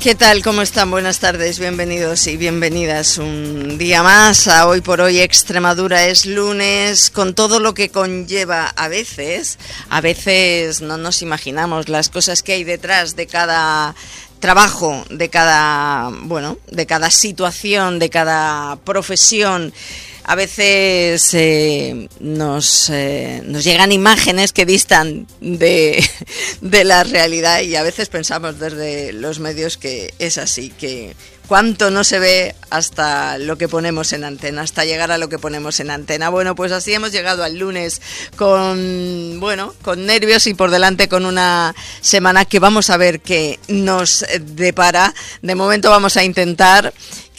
¿Qué tal? ¿Cómo están? Buenas tardes, bienvenidos y bienvenidas un día más a Hoy por Hoy Extremadura. Es lunes, con todo lo que conlleva a veces no nos imaginamos las cosas que hay detrás de cada trabajo, de cada situación, de cada profesión. A veces nos llegan imágenes que distan de la realidad y a veces pensamos desde los medios que es así, que cuánto no se ve hasta lo que ponemos en antena, hasta llegar a lo que ponemos en antena. Bueno, pues así hemos llegado al lunes con nervios y por delante con una semana que vamos a ver qué nos depara. De momento vamos a intentar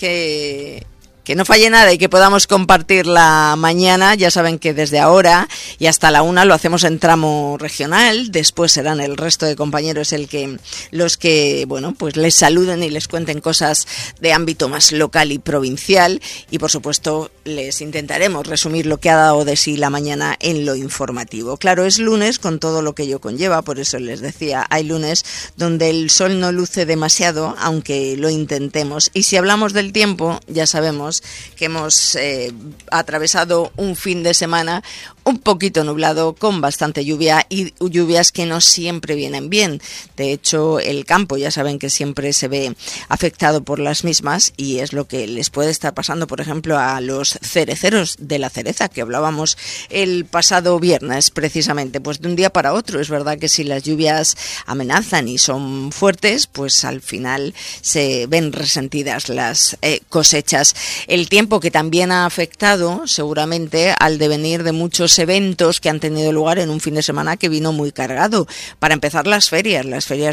que no falle nada y que podamos compartirla mañana. Ya saben que desde ahora y hasta la 1 lo hacemos en tramo regional. Después serán el resto de compañeros los que pues les saluden y les cuenten cosas de ámbito más local y provincial. Y por supuesto les intentaremos resumir lo que ha dado de sí la mañana en lo informativo. Claro, es lunes con todo lo que ello conlleva, por eso les decía, hay lunes donde el sol no luce demasiado, aunque lo intentemos. Y si hablamos del tiempo, ya sabemos que hemos atravesado un fin de semana un poquito nublado, con bastante lluvia y lluvias que no siempre vienen bien. De hecho, el campo ya saben que siempre se ve afectado por las mismas y es lo que les puede estar pasando, por ejemplo, a los cereceros de la cereza, que hablábamos el pasado viernes precisamente. Pues de un día para otro, es verdad que si las lluvias amenazan y son fuertes, pues al final se ven resentidas las cosechas. El tiempo que también ha afectado seguramente al devenir de muchos eventos que han tenido lugar en un fin de semana que vino muy cargado. Para empezar, las ferias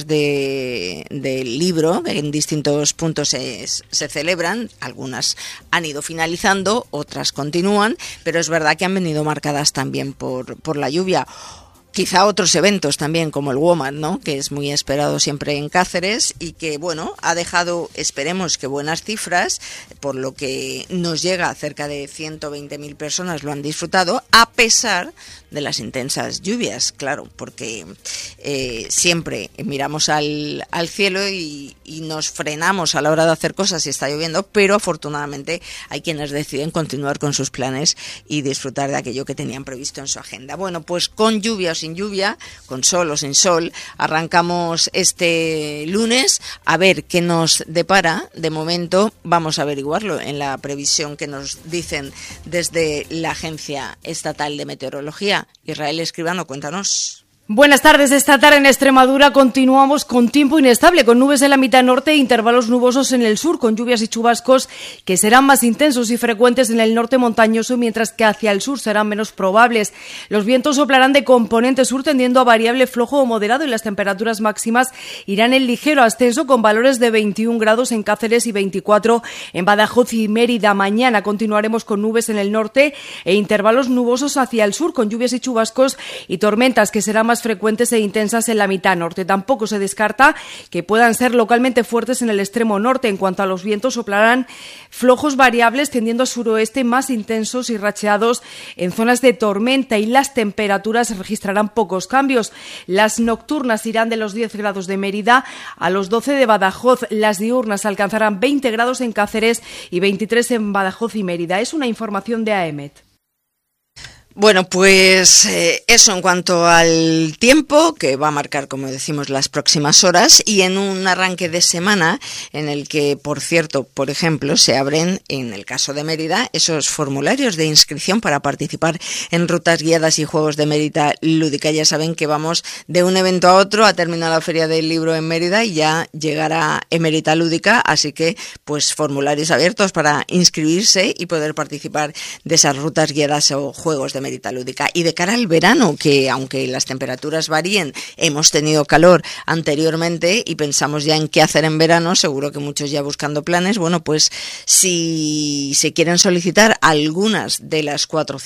del libro en distintos puntos se celebran. Algunas han ido finalizando, otras continúan, pero es verdad que han venido marcadas también por la lluvia. Quizá otros eventos también, como el WOMAD, ¿no?, que es muy esperado siempre en Cáceres y que, ha dejado, esperemos que buenas cifras, por lo que nos llega, cerca de 120.000 personas lo han disfrutado, a pesar de las intensas lluvias, claro, porque siempre miramos al cielo y nos frenamos a la hora de hacer cosas si está lloviendo, pero afortunadamente hay quienes deciden continuar con sus planes y disfrutar de aquello que tenían previsto en su agenda. Bueno, pues con lluvia o sin lluvia, con sol o sin sol, arrancamos este lunes a ver qué nos depara. De momento vamos a averiguarlo en la previsión que nos dicen desde la Agencia Estatal de Meteorología. Israel Escribano, cuéntanos. Buenas tardes. Esta tarde en Extremadura continuamos con tiempo inestable, con nubes en la mitad norte e intervalos nubosos en el sur, con lluvias y chubascos que serán más intensos y frecuentes en el norte montañoso, mientras que hacia el sur serán menos probables. Los vientos soplarán de componente sur tendiendo a variable flojo o moderado y las temperaturas máximas irán en ligero ascenso, con valores de 21 grados en Cáceres y 24 en Badajoz y Mérida. Mañana continuaremos con nubes en el norte e intervalos nubosos hacia el sur, con lluvias y chubascos y tormentas que serán más frecuentes e intensas en la mitad norte. Tampoco se descarta que puedan ser localmente fuertes en el extremo norte. En cuanto a los vientos, soplarán flojos variables tendiendo a suroeste, más intensos y racheados en zonas de tormenta, y las temperaturas registrarán pocos cambios. Las nocturnas irán de los 10 grados de Mérida a los 12 de Badajoz. Las diurnas alcanzarán 20 grados en Cáceres y 23 en Badajoz y Mérida. Es una información de AEMET. Bueno, pues eso en cuanto al tiempo, que va a marcar, como decimos, las próximas horas, y en un arranque de semana en el que, por cierto, por ejemplo, se abren, en el caso de Mérida, esos formularios de inscripción para participar en rutas guiadas y juegos de Mérida Lúdica. Ya saben que vamos de un evento a otro, ha terminado la Feria del Libro en Mérida y ya llegará Mérida Lúdica, así que pues formularios abiertos para inscribirse y poder participar de esas rutas guiadas o juegos de Mérida Lúdica. Y de cara al verano, que aunque las temperaturas varíen, hemos tenido calor anteriormente y pensamos ya en qué hacer en verano, seguro que muchos ya buscando planes. Bueno, pues si se quieren solicitar algunas de las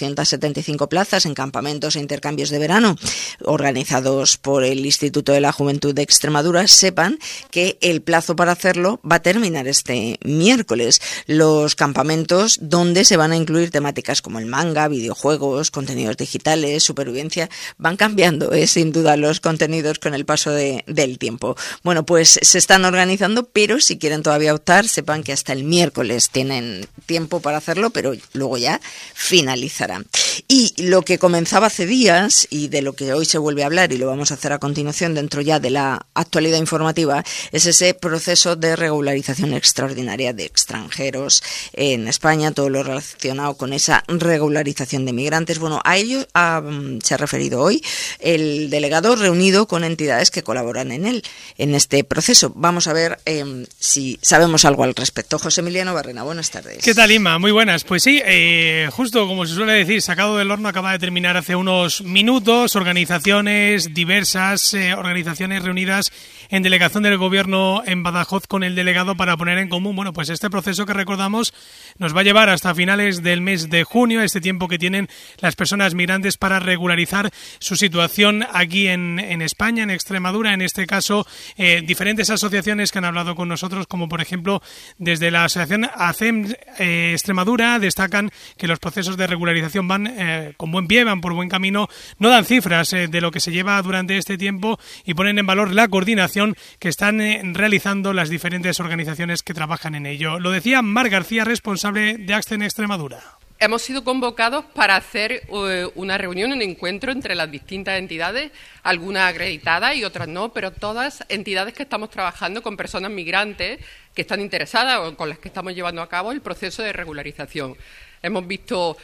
475 plazas en campamentos e intercambios de verano organizados por el Instituto de la Juventud de Extremadura, sepan que el plazo para hacerlo va a terminar este miércoles. Los campamentos donde se van a incluir temáticas como el manga, videojuegos, fotos, contenidos digitales, supervivencia. Van cambiando, sin duda, los contenidos con el paso del tiempo. Bueno, pues se están organizando, pero si quieren todavía optar, sepan que hasta el miércoles tienen tiempo para hacerlo, pero luego ya finalizará. Y lo que comenzaba hace días y de lo que hoy se vuelve a hablar, y lo vamos a hacer a continuación dentro ya de la actualidad informativa, es ese proceso de regularización extraordinaria de extranjeros en España, todo lo relacionado con esa regularización de migrantes. Bueno, a ello se ha referido hoy el delegado reunido con entidades que colaboran en este proceso. Vamos a ver si sabemos algo al respecto. José Emiliano Barrena, buenas tardes. ¿Qué tal, Inma? Muy buenas. Pues sí, justo como se suele decir, sacado del horno, acaba de terminar hace unos minutos. Organizaciones diversas, organizaciones reunidas en delegación del Gobierno en Badajoz con el delegado para poner en común, bueno, pues este proceso que recordamos nos va a llevar hasta finales del mes de junio, este tiempo que tienen las personas migrantes para regularizar su situación aquí en España, en Extremadura. En este caso, diferentes asociaciones que han hablado con nosotros, como por ejemplo desde la asociación ACEM Extremadura, destacan que los procesos de regularización van con buen pie, van por buen camino, no dan cifras de lo que se lleva durante este tiempo y ponen en valor la coordinación que están realizando las diferentes organizaciones que trabajan en ello. Lo decía Mar García, responsable de ACCEN Extremadura. Hemos sido convocados para hacer una reunión, un encuentro entre las distintas entidades, algunas acreditadas y otras no, pero todas entidades que estamos trabajando con personas migrantes que están interesadas o con las que estamos llevando a cabo el proceso de regularización. Hemos visto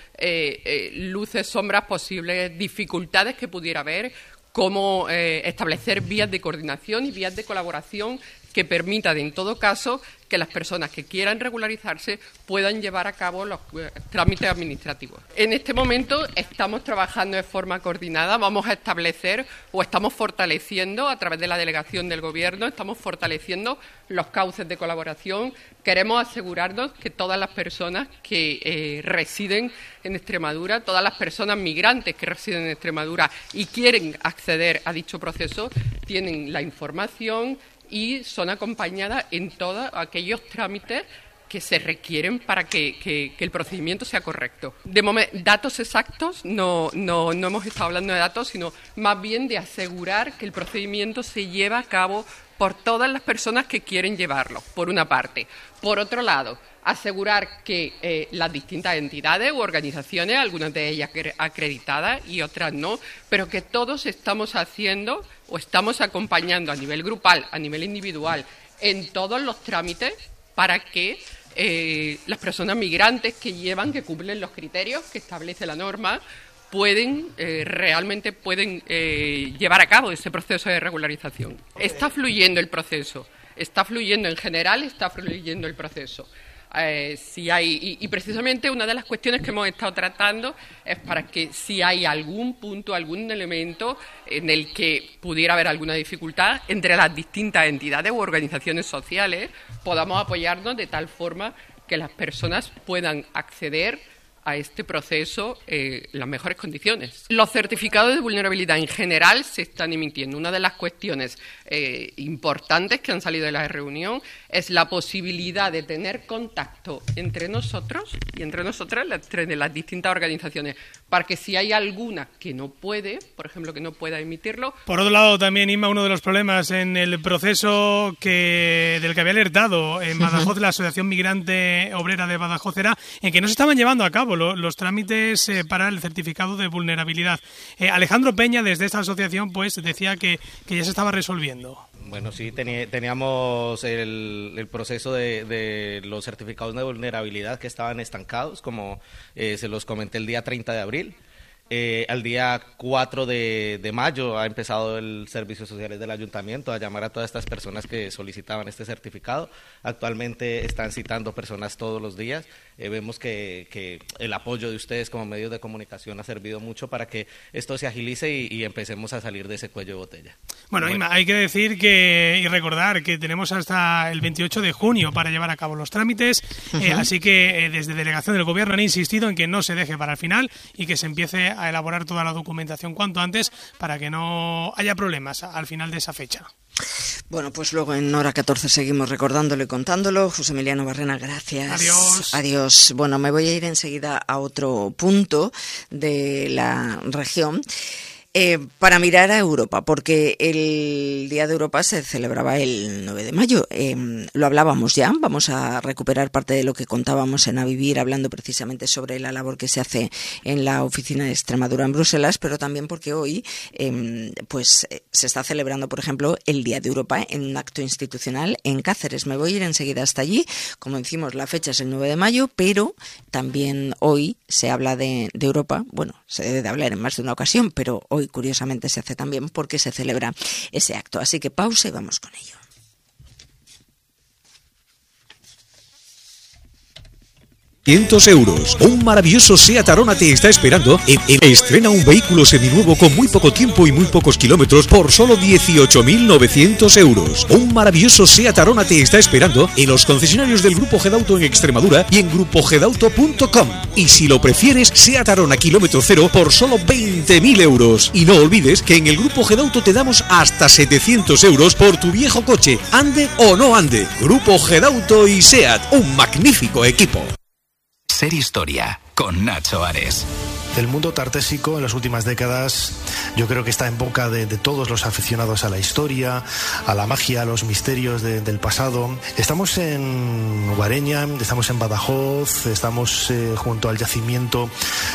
luces, sombras, posibles dificultades que pudiera haber, cómo establecer vías de coordinación y vías de colaboración que permitan, en todo caso, que las personas que quieran regularizarse puedan llevar a cabo los trámites administrativos. En este momento estamos trabajando de forma coordinada, vamos a establecer o estamos fortaleciendo a través de la delegación del Gobierno, estamos fortaleciendo los cauces de colaboración. Queremos asegurarnos que todas las personas que residen en Extremadura, todas las personas migrantes que residen en Extremadura y quieren acceder a dicho proceso, tienen la información y son acompañadas en todos aquellos trámites que se requieren para que el procedimiento sea correcto. De momento, datos exactos, no hemos estado hablando de datos, sino más bien de asegurar que el procedimiento se lleva a cabo por todas las personas que quieren llevarlo, por una parte. Por otro lado, asegurar que las distintas entidades u organizaciones, algunas de ellas acreditadas y otras no, pero que todos estamos haciendo o estamos acompañando a nivel grupal, a nivel individual, en todos los trámites para que las personas migrantes que cumplen los criterios que establece la norma, realmente pueden llevar a cabo ese proceso de regularización. Está fluyendo el proceso, está fluyendo en general, está fluyendo el proceso. Y precisamente una de las cuestiones que hemos estado tratando es para que si hay algún punto, algún elemento en el que pudiera haber alguna dificultad entre las distintas entidades u organizaciones sociales, podamos apoyarnos de tal forma que las personas puedan acceder a este proceso en las mejores condiciones. Los certificados de vulnerabilidad en general se están emitiendo. Una de las cuestiones importantes que han salido de la reunión es la posibilidad de tener contacto entre nosotros y entre nosotras, entre las distintas organizaciones, para que si hay alguna que no puede, por ejemplo, que no pueda emitirlo. Por otro lado, también, Inma, uno de los problemas en el proceso del que había alertado en Badajoz la Asociación Migrante Obrera de Badajoz era en que no se estaban llevando a cabo los trámites para el certificado de vulnerabilidad. Alejandro Peña, desde esta asociación, pues decía que ya se estaba resolviendo. Bueno, sí, teníamos el proceso de los certificados de vulnerabilidad que estaban estancados, como se los comenté el día 30 de abril. Al día 4 de mayo ha empezado el Servicios Sociales del Ayuntamiento a llamar a todas estas personas que solicitaban este certificado. Actualmente están citando personas todos los días. Vemos que el apoyo de ustedes como medios de comunicación ha servido mucho para que esto se agilice y empecemos a salir de ese cuello de botella. Bueno, Inma, hay que decir y recordar que tenemos hasta el 28 de junio para llevar a cabo los trámites, así que desde Delegación del Gobierno han insistido en que no se deje para el final y que se empiece a elaborar toda la documentación cuanto antes para que no haya problemas al final de esa fecha. Bueno, pues luego en Hora 14 seguimos recordándolo y contándolo. José Emiliano Barrena, gracias. Adiós. Adiós. Bueno, me voy a ir enseguida a otro punto de la región. Para mirar a Europa, porque el Día de Europa se celebraba el 9 de mayo. Lo hablábamos ya, vamos a recuperar parte de lo que contábamos en A Vivir, hablando precisamente sobre la labor que se hace en la oficina de Extremadura en Bruselas, pero también porque hoy se está celebrando, por ejemplo, el Día de Europa en un acto institucional en Cáceres. Me voy a ir enseguida hasta allí. Como decimos, la fecha es el 9 de mayo, pero también hoy se habla de Europa. Bueno, se debe de hablar en más de una ocasión, pero hoy curiosamente se hace también porque se celebra ese acto. Así que pausa y vamos con ello. €500. Un maravilloso Seat Arona te está esperando. Estrena un vehículo seminuevo con muy poco tiempo y muy pocos kilómetros por solo €18.900. Un maravilloso Seat Arona te está esperando en los concesionarios del Grupo Gedauto en Extremadura y en grupogedauto.com. Y si lo prefieres, Seat Arona kilómetro cero por solo €20.000. Y no olvides que en el Grupo Gedauto te damos hasta €700 por tu viejo coche, ande o no ande. Grupo Gedauto y Seat, un magnífico equipo. Ser Historia, con Nacho Ares. El mundo tartésico en las últimas décadas yo creo que está en boca de todos los aficionados a la historia, a la magia, a los misterios del pasado. Estamos en Guareña, estamos en Badajoz, estamos junto al yacimiento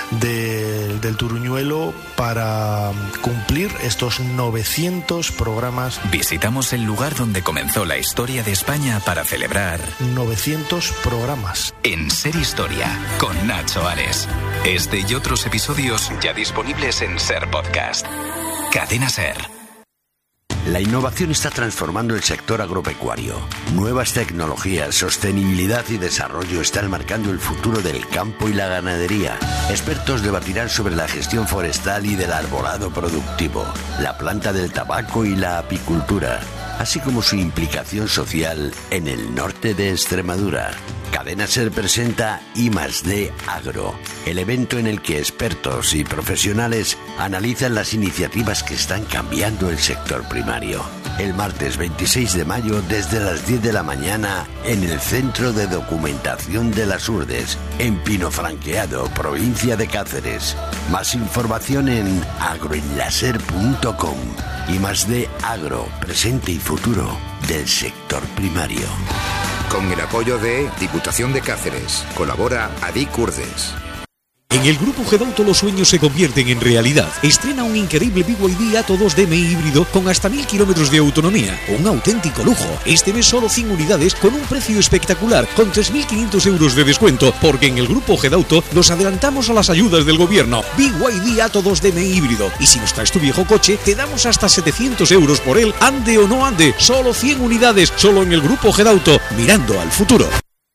del Turuñuelo para cumplir estos 900 programas. Visitamos el lugar donde comenzó la historia de España para celebrar 900 programas. En Ser Historia, con Nacho Ares. Este y otros episodios ya disponibles en Ser Podcast. Cadena Ser. La innovación está transformando el sector agropecuario. Nuevas tecnologías, sostenibilidad y desarrollo están marcando el futuro del campo y la ganadería. Expertos debatirán sobre la gestión forestal y del arbolado productivo, la planta del tabaco y la apicultura, así como su implicación social en el norte de Extremadura. Cadena Ser presenta I+D Agro, el evento en el que expertos y profesionales analizan las iniciativas que están cambiando el sector primario. El martes 26 de mayo desde las 10 de la mañana en el Centro de Documentación de las Urdes, en Pinofranqueado, provincia de Cáceres. Más información en agroenlaser.com. I+D Agro, presente y futuro del sector primario. Con el apoyo de Diputación de Cáceres. Colabora Adic Urdes. En el Grupo Gedauto los sueños se convierten en realidad. Estrena un increíble BYD Atto 2 DMI híbrido con hasta 1000 kilómetros de autonomía. Un auténtico lujo. Este mes solo 100 unidades con un precio espectacular, con 3.500 euros de descuento, porque en el Grupo Gedauto nos adelantamos a las ayudas del gobierno. BYD Atto 2 DMI híbrido. Y si nos traes tu viejo coche, te damos hasta 700 euros por él, ande o no ande. Solo 100 unidades, solo en el Grupo Gedauto, mirando al futuro.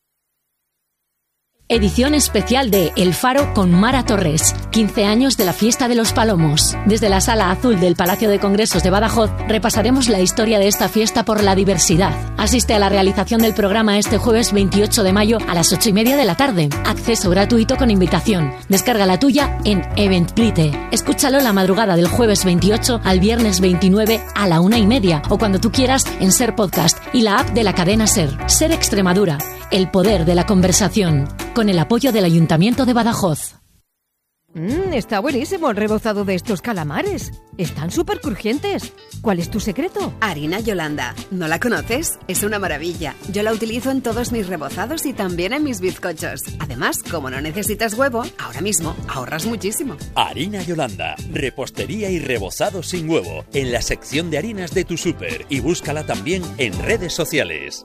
Edición especial de El Faro con Mara Torres. 15 años de la Fiesta de los Palomos. Desde la Sala Azul del Palacio de Congresos de Badajoz repasaremos la historia de esta fiesta por la diversidad. Asiste a la realización del programa este jueves 28 de mayo a las 8:30 de la tarde. Acceso gratuito con invitación. Descarga la tuya en Eventbrite. Escúchalo la madrugada del jueves 28 al viernes 29 a la 1:30 o cuando tú quieras en Ser Podcast y la app de la cadena Ser. Ser Extremadura. El poder de la conversación. Con el apoyo del Ayuntamiento de Badajoz. Está buenísimo el rebozado de estos calamares. Están súper crujientes. ¿Cuál es tu secreto? Harina Yolanda. ¿No la conoces? Es una maravilla. Yo la utilizo en todos mis rebozados y también en mis bizcochos. Además, como no necesitas huevo, ahora mismo ahorras muchísimo. Harina Yolanda. Repostería y rebozado sin huevo. En la sección de harinas de tu súper. Y búscala también en redes sociales.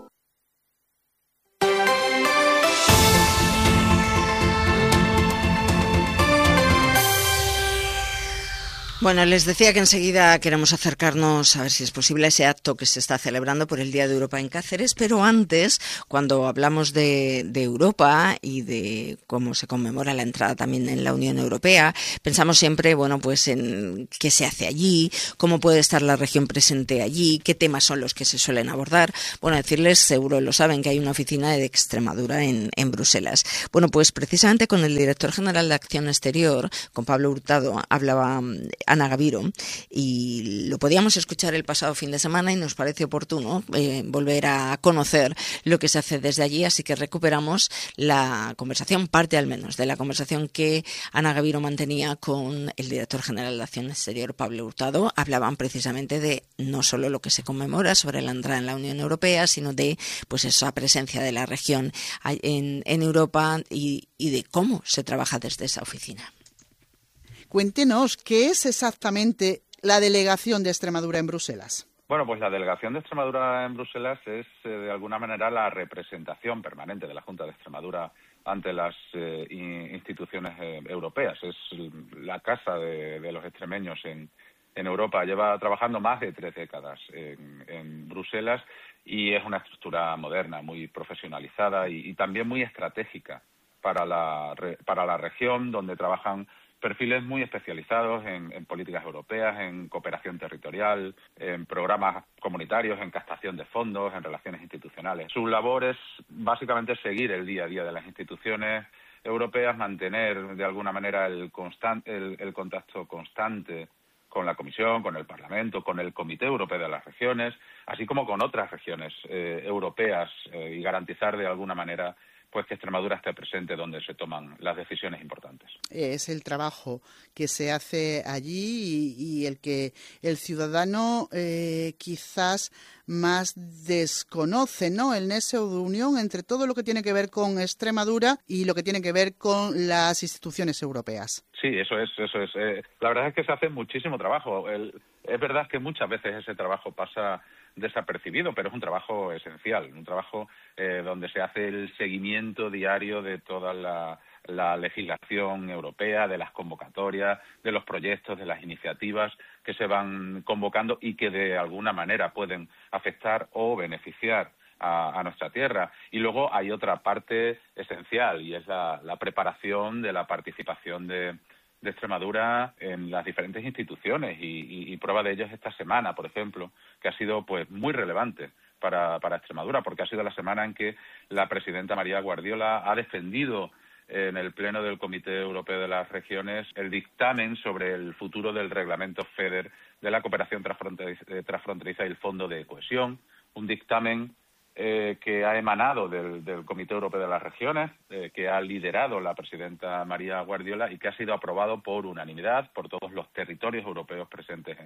Bueno, les decía que enseguida queremos acercarnos, a ver si es posible, a ese acto que se está celebrando por el Día de Europa en Cáceres, pero antes, cuando hablamos de Europa y de cómo se conmemora la entrada también en la Unión Europea, pensamos siempre, bueno, pues en qué se hace allí, cómo puede estar la región presente allí, qué temas son los que se suelen abordar. Bueno, decirles, seguro lo saben, que hay una oficina de Extremadura en Bruselas. Bueno, pues precisamente con el director general de Acción Exterior, con Pablo Hurtado, hablaba Ana Gaviro, y lo podíamos escuchar el pasado fin de semana y nos parece oportuno volver a conocer lo que se hace desde allí, así que recuperamos la conversación, parte al menos de la conversación que Ana Gaviro mantenía con el director general de Acción Exterior, Pablo Hurtado. Hablaban precisamente de no solo lo que se conmemora sobre la entrada en la Unión Europea, sino de pues esa presencia de la región en Europa y de cómo se trabaja desde esa oficina. Cuéntenos, ¿qué es exactamente la delegación de Extremadura en Bruselas? Bueno, pues la delegación de Extremadura en Bruselas es, de alguna manera, la representación permanente de la Junta de Extremadura ante las instituciones europeas. Es la casa de los extremeños en Europa. Lleva trabajando más de 3 décadas en Bruselas y es una estructura moderna, muy profesionalizada y también muy estratégica para la región, donde trabajan perfiles muy especializados en políticas europeas, en cooperación territorial, en programas comunitarios, en captación de fondos, en relaciones institucionales. Su labor es básicamente seguir el día a día de las instituciones europeas, mantener de alguna manera el contacto constante con la Comisión, con el Parlamento, con el Comité Europeo de las Regiones, así como con otras regiones europeas y garantizar de alguna manera pues que Extremadura esté presente donde se toman las decisiones importantes. Es el trabajo que se hace allí y el que el ciudadano quizás más desconoce, ¿no? El nexo de unión entre todo lo que tiene que ver con Extremadura y lo que tiene que ver con las instituciones europeas. Sí, eso es. La verdad es que se hace muchísimo trabajo. Es verdad que muchas veces ese trabajo pasa desapercibido, pero es un trabajo esencial, un trabajo donde se hace el seguimiento diario de toda la legislación europea, de las convocatorias, de los proyectos, de las iniciativas que se van convocando y que de alguna manera pueden afectar o beneficiar a nuestra tierra. Y luego hay otra parte esencial y es la preparación de la participación de Extremadura en las diferentes instituciones y prueba de ello es esta semana, por ejemplo, que ha sido pues muy relevante para Extremadura, porque ha sido la semana en que la presidenta María Guardiola ha defendido en el Pleno del Comité Europeo de las Regiones el dictamen sobre el futuro del reglamento FEDER de la cooperación transfronteriza y el Fondo de Cohesión, un dictamen que ha emanado del Comité Europeo de las Regiones, que ha liderado la presidenta María Guardiola y que ha sido aprobado por unanimidad por todos los territorios europeos presentes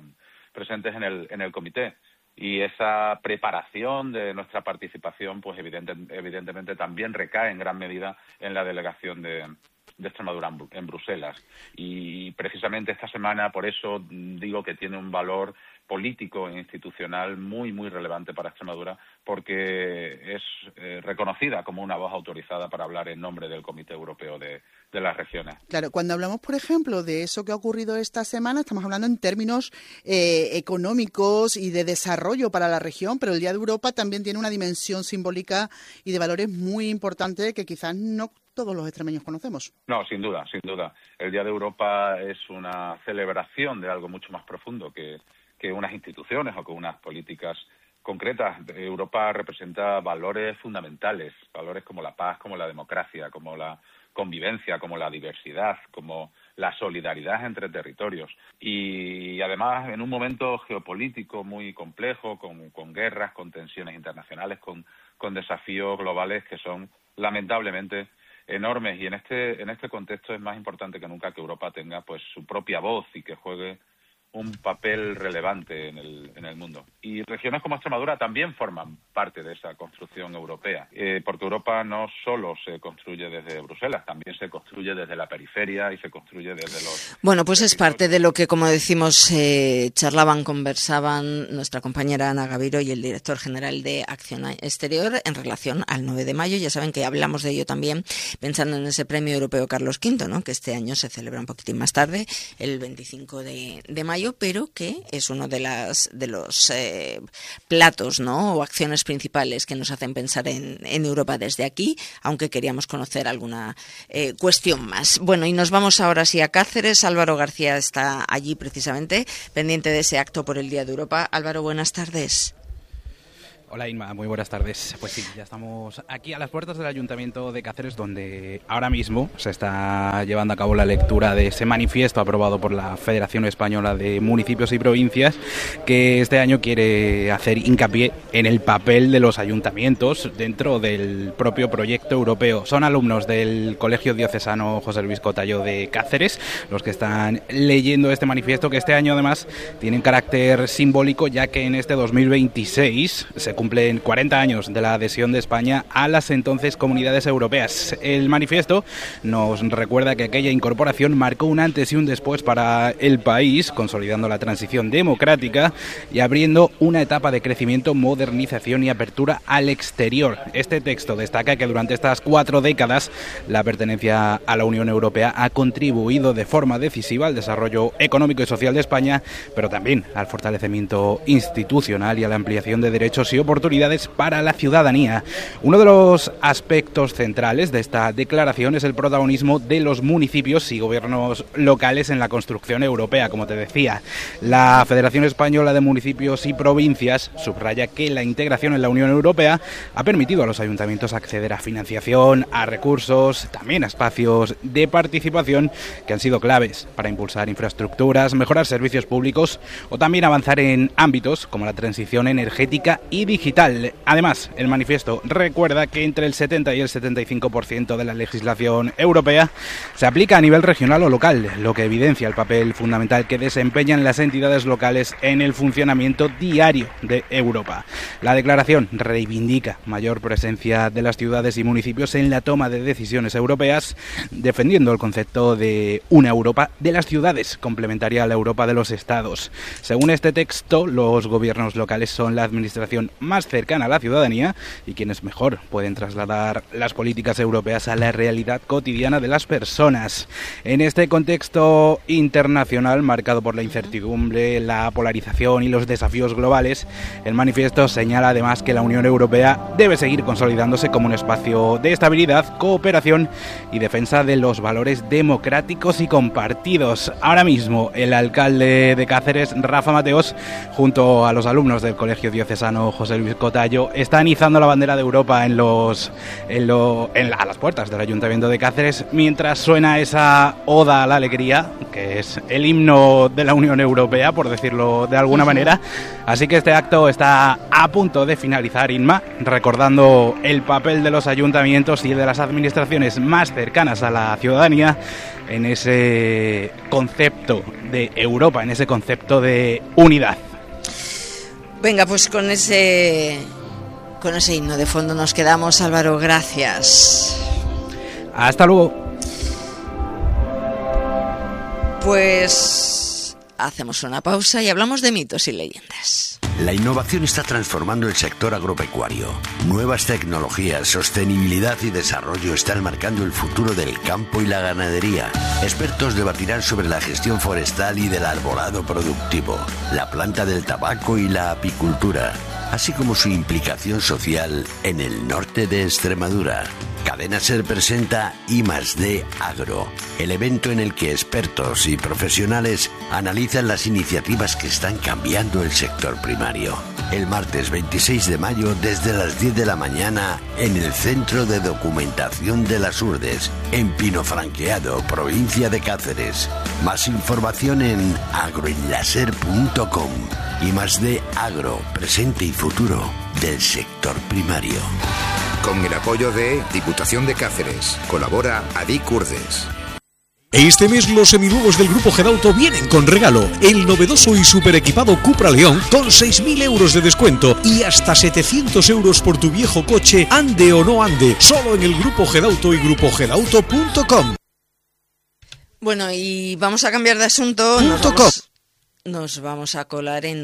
en el comité. Y esa preparación de nuestra participación, pues evidentemente también recae en gran medida en la delegación de Extremadura en Bruselas. Y precisamente esta semana, por eso digo que tiene un valor político e institucional muy, muy relevante para Extremadura, porque es reconocida como una voz autorizada para hablar en nombre del Comité Europeo de las Regiones. Claro, cuando hablamos, por ejemplo, de eso que ha ocurrido esta semana, estamos hablando en términos económicos y de desarrollo para la región, pero el Día de Europa también tiene una dimensión simbólica y de valores muy importantes que quizás no todos los extremeños conocemos. No, sin duda. El Día de Europa es una celebración de algo mucho más profundo que unas instituciones o que unas políticas concretas. Europa representa valores fundamentales, valores como la paz, como la democracia, como la convivencia, como la diversidad, como la solidaridad entre territorios. Y además, en un momento geopolítico muy complejo, con guerras, con tensiones internacionales, con desafíos globales que son lamentablemente enormes. Y en este contexto es más importante que nunca que Europa tenga pues su propia voz y que juegue un papel relevante en el mundo. Y regiones como Extremadura también forman parte de esa construcción europea, porque Europa no solo se construye desde Bruselas, también se construye desde la periferia y se construye desde los... Bueno, pues es parte de lo que, como decimos, conversaban nuestra compañera Ana Gaviro y el director general de Acción Exterior en relación al 9 de mayo. Ya saben que hablamos de ello también pensando en ese premio europeo Carlos V, ¿no?, que este año se celebra un poquitín más tarde, el 25 de mayo, pero que es uno de los platos, ¿no?, o acciones principales que nos hacen pensar en Europa desde aquí, aunque queríamos conocer alguna cuestión más. Bueno, y nos vamos ahora sí a Cáceres. Álvaro García está allí precisamente, pendiente de ese acto por el Día de Europa. Álvaro, buenas tardes. Hola Inma, muy buenas tardes. Pues sí, ya estamos aquí a las puertas del Ayuntamiento de Cáceres, donde ahora mismo se está llevando a cabo la lectura de ese manifiesto aprobado por la Federación Española de Municipios y Provincias, que este año quiere hacer hincapié en el papel de los ayuntamientos dentro del propio proyecto europeo. Son alumnos del Colegio Diocesano José Luis Cotallo de Cáceres los que están leyendo este manifiesto, que este año además tiene un carácter simbólico, ya que en este 2026 se cumplen 40 años de la adhesión de España a las entonces comunidades europeas. El manifiesto nos recuerda que aquella incorporación marcó un antes y un después para el país, consolidando la transición democrática y abriendo una etapa de crecimiento, modernización y apertura al exterior. Este texto destaca que durante estas 4 décadas la pertenencia a la Unión Europea ha contribuido de forma decisiva al desarrollo económico y social de España, pero también al fortalecimiento institucional y a la ampliación de derechos y oportunidades para la ciudadanía. Uno de los aspectos centrales de esta declaración es el protagonismo de los municipios y gobiernos locales en la construcción europea. Como te decía, la Federación Española de Municipios y Provincias subraya que la integración en la Unión Europea ha permitido a los ayuntamientos acceder a financiación, a recursos, también a espacios de participación que han sido claves para impulsar infraestructuras, mejorar servicios públicos o también avanzar en ámbitos como la transición energética y digital. Además, el manifiesto recuerda que entre el 70 y el 75% de la legislación europea se aplica a nivel regional o local, lo que evidencia el papel fundamental que desempeñan las entidades locales en el funcionamiento diario de Europa. La declaración reivindica mayor presencia de las ciudades y municipios en la toma de decisiones europeas, defendiendo el concepto de una Europa de las ciudades, complementaria a la Europa de los Estados. Según este texto, los gobiernos locales son la administración más cercana a la ciudadanía y quienes mejor pueden trasladar las políticas europeas a la realidad cotidiana de las personas. En este contexto internacional marcado por la incertidumbre, la polarización y los desafíos globales, el manifiesto señala además que la Unión Europea debe seguir consolidándose como un espacio de estabilidad, cooperación y defensa de los valores democráticos y compartidos. Ahora mismo el alcalde de Cáceres, Rafa Mateos, junto a los alumnos del Colegio Diocesano José Luis Cotallo, están izando la bandera de Europa a las puertas del Ayuntamiento de Cáceres, mientras suena esa oda a la alegría, que es el himno de la Unión Europea, por decirlo de alguna manera. Así que este acto está a punto de finalizar, Inma, recordando el papel de los ayuntamientos y de las administraciones más cercanas a la ciudadanía en ese concepto de Europa, en ese concepto de unidad. Venga, pues con ese himno de fondo nos quedamos. Álvaro, gracias. Hasta luego. Pues hacemos una pausa y hablamos de mitos y leyendas. La innovación está transformando el sector agropecuario. Nuevas tecnologías, sostenibilidad y desarrollo están marcando el futuro del campo y la ganadería. Expertos debatirán sobre la gestión forestal y del arbolado productivo, la planta del tabaco y la apicultura, así como su implicación social en el norte de Extremadura. Cadena Ser presenta I+D Agro, el evento en el que expertos y profesionales analizan las iniciativas que están cambiando el sector primario. El martes 26 de mayo desde las 10 de la mañana en el Centro de Documentación de las Urdes, en Pinofranqueado, provincia de Cáceres. Más información en agroenlaser.com. I+D Agro, presente y futuro del sector primario. Con el apoyo de Diputación de Cáceres. Colabora Adic Urdes. Este mes los seminuevos del Grupo Gedauto vienen con regalo. El novedoso y super equipado Cupra León con 6.000 euros de descuento y hasta 700 euros por tu viejo coche, ande o no ande. Solo en el Grupo Gedauto y grupogedauto.com. Bueno, y vamos a cambiar de asunto. Nos vamos a colar en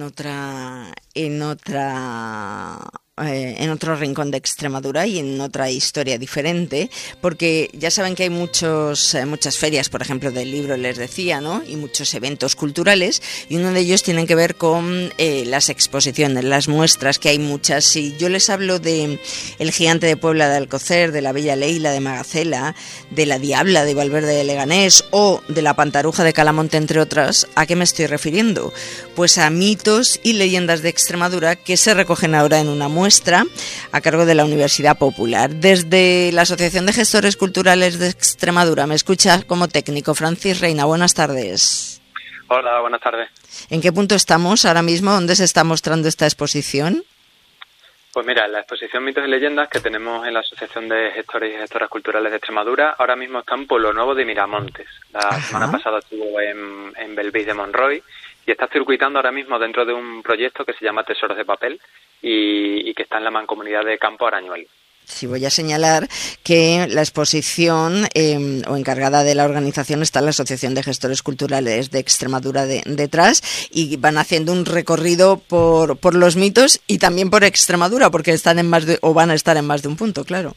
otro rincón de Extremadura y en otra historia diferente, porque ya saben que hay muchas ferias, por ejemplo, del libro, les decía, ¿no? Y muchos eventos culturales, y uno de ellos tiene que ver con las exposiciones, las muestras, que hay muchas. Y yo les hablo de El Gigante de Puebla de Alcocer, de la Bella Leila de Magacela, de La Diabla de Valverde de Leganés o de La Pantaruja de Calamonte, entre otras. ¿A qué me estoy refiriendo? Pues a mitos y leyendas de Extremadura que se recogen ahora en una muestra a cargo de la Universidad Popular. Desde la Asociación de Gestores Culturales de Extremadura me escucha como técnico Francis Reina. Buenas tardes. Hola, buenas tardes. ¿En qué punto estamos ahora mismo? ¿Dónde se está mostrando esta exposición? Pues mira, la exposición Mitos y Leyendas que tenemos en la Asociación de Gestores y Gestoras Culturales de Extremadura ahora mismo está en Pueblo Nuevo de Miramontes. La semana pasada estuvo en Belvís de Monroy y está circuitando ahora mismo dentro de un proyecto que se llama Tesoros de Papel y que está en la mancomunidad de Campo Arañuelo. Sí, voy a señalar que la exposición o encargada de la organización está la Asociación de Gestores Culturales de Extremadura detrás, y van haciendo un recorrido por los mitos y también por Extremadura, porque están van a estar en más de un punto, claro.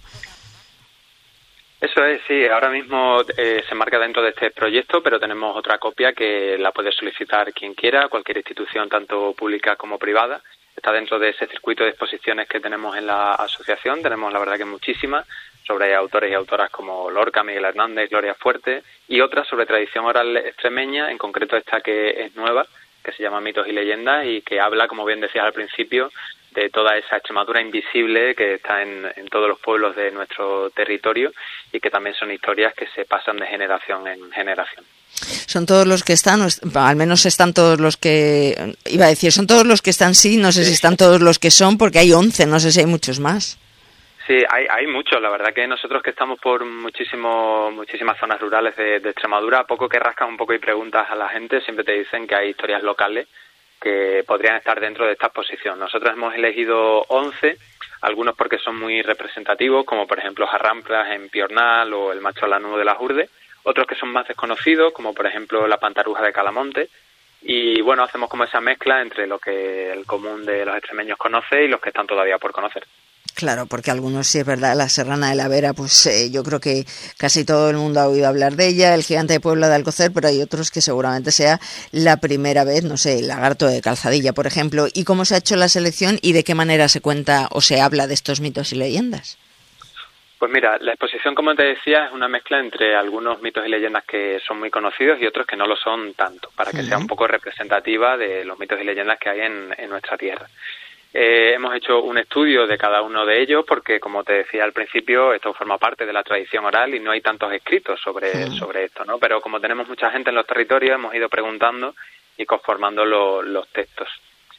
Eso es, sí. Ahora mismo se marca dentro de este proyecto, pero tenemos otra copia que la puede solicitar quien quiera, cualquier institución, tanto pública como privada. Está dentro de ese circuito de exposiciones que tenemos en la asociación. Tenemos, la verdad, que muchísimas, sobre autores y autoras como Lorca, Miguel Hernández, Gloria Fuerte, y otras sobre tradición oral extremeña, en concreto esta que es nueva, que se llama Mitos y Leyendas, y que habla, como bien decías al principio, de toda esa Extremadura invisible que está en todos los pueblos de nuestro territorio y que también son historias que se pasan de generación en generación. Son todos los que están, al menos están todos los que, iba a decir, son todos los que están, sí, no sé si están todos los que son, porque hay 11, no sé si hay muchos más. Sí, hay muchos, la verdad que nosotros que estamos por muchísimas zonas rurales de Extremadura, a poco que rascas un poco y preguntas a la gente, siempre te dicen que hay historias locales que podrían estar dentro de esta exposición. Nosotros hemos elegido 11, algunos porque son muy representativos, como por ejemplo Jarramplas en Piornal o el macho lanudo de las Urdes, otros que son más desconocidos, como por ejemplo la Pantaruja de Calamonte, y bueno, hacemos como esa mezcla entre lo que el común de los extremeños conoce y los que están todavía por conocer. Claro, porque algunos, sí es verdad, la Serrana de la Vera, pues yo creo que casi todo el mundo ha oído hablar de ella, el Gigante de Puebla de Alcocer, pero hay otros que seguramente sea la primera vez, no sé, el Lagarto de Calzadilla, por ejemplo. ¿Y cómo se ha hecho la selección y de qué manera se cuenta o se habla de estos mitos y leyendas? Pues mira, la exposición, como te decía, es una mezcla entre algunos mitos y leyendas que son muy conocidos y otros que no lo son tanto, para que sea un poco representativa de los mitos y leyendas que hay en nuestra tierra. Hemos hecho un estudio de cada uno de ellos porque, como te decía al principio, esto forma parte de la tradición oral y no hay tantos escritos sobre esto, ¿no? Pero como tenemos mucha gente en los territorios, hemos ido preguntando y conformando los textos.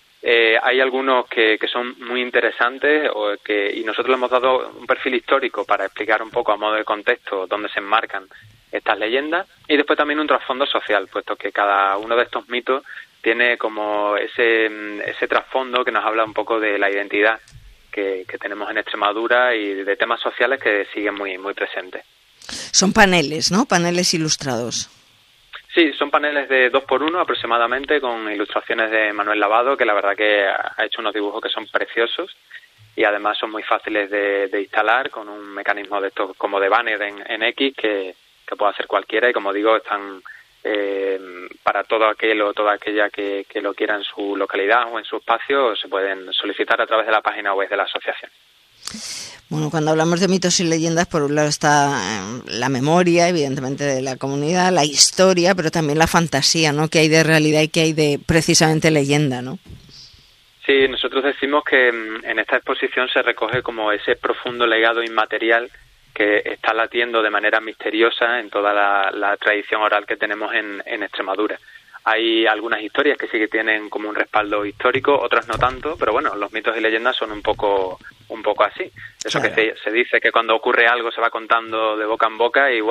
Hay algunos que son muy interesantes y nosotros le hemos dado un perfil histórico para explicar un poco a modo de contexto dónde se enmarcan estas leyendas, y después también un trasfondo social, puesto que cada uno de estos mitos tiene como ese trasfondo que nos habla un poco de la identidad que tenemos en Extremadura y de temas sociales que siguen muy, muy presentes. Son paneles, ¿no? Paneles ilustrados. Sí, son paneles de 2x1 aproximadamente, con ilustraciones de Manuel Lavado, que la verdad que ha hecho unos dibujos que son preciosos y además son muy fáciles de instalar con un mecanismo de estos como de banner en X que puede hacer cualquiera, y como digo, están para todo aquel o toda aquella que lo quiera en su localidad o en su espacio, se pueden solicitar a través de la página web de la asociación. Bueno, cuando hablamos de mitos y leyendas, por un lado está la memoria, evidentemente, de la comunidad, la historia, pero también la fantasía, ¿no? Que hay de realidad y que hay de, precisamente, leyenda, ¿no? Sí, nosotros decimos que en esta exposición se recoge como ese profundo legado inmaterial que está latiendo de manera misteriosa en toda la tradición oral que tenemos en Extremadura. Hay algunas historias que sí que tienen como un respaldo histórico, otras no tanto, pero bueno, los mitos y leyendas son un poco así. Eso claro. Que se dice que cuando ocurre algo se va contando de boca en boca y bueno,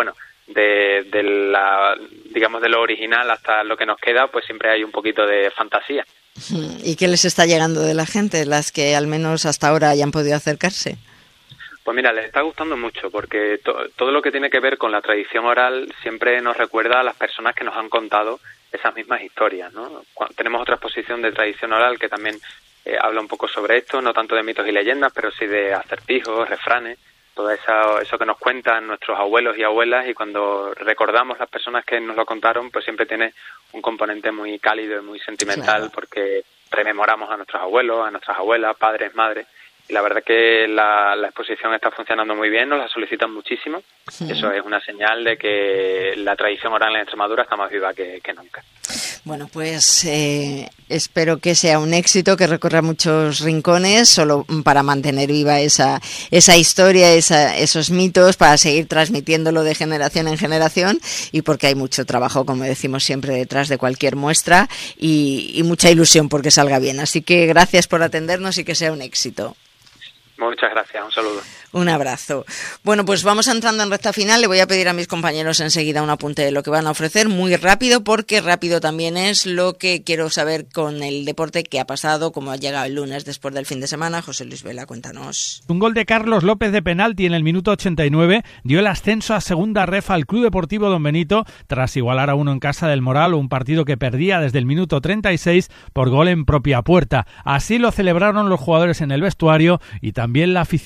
digamos, de lo original hasta lo que nos queda, pues siempre hay un poquito de fantasía. ¿Y qué les está llegando de la gente, las que al menos hasta ahora hayan podido acercarse? Pues mira, les está gustando mucho porque todo lo que tiene que ver con la tradición oral siempre nos recuerda a las personas que nos han contado esas mismas historias, ¿no? Tenemos otra exposición de tradición oral que también habla un poco sobre esto, no tanto de mitos y leyendas, pero sí de acertijos, refranes, todo eso que nos cuentan nuestros abuelos y abuelas, y cuando recordamos las personas que nos lo contaron, pues siempre tiene un componente muy cálido y muy sentimental, claro, porque rememoramos a nuestros abuelos, a nuestras abuelas, padres, madres. Y la verdad que la exposición está funcionando muy bien, nos la solicitan muchísimo. Sí. Eso es una señal de que la tradición oral en Extremadura está más viva que nunca. Bueno, pues espero que sea un éxito, que recorra muchos rincones, solo para mantener viva esa historia, esos mitos, para seguir transmitiéndolo de generación en generación, y porque hay mucho trabajo, como decimos siempre, detrás de cualquier muestra, y mucha ilusión porque salga bien. Así que gracias por atendernos y que sea un éxito. Muchas gracias, un saludo. Un abrazo. Bueno, pues vamos entrando en recta final. Le voy a pedir a mis compañeros enseguida un apunte de lo que van a ofrecer, muy rápido, porque rápido también es lo que quiero saber con el deporte, que ha pasado, como ha llegado el lunes después del fin de semana. José Luis Vela, cuéntanos. Un gol de Carlos López de penalti en el minuto 89 dio el ascenso a segunda ref al Club Deportivo Don Benito, tras igualar a 1 en casa del Moral, un partido que perdía desde el minuto 36 por gol en propia puerta. Así lo celebraron los jugadores en el vestuario y también la afición.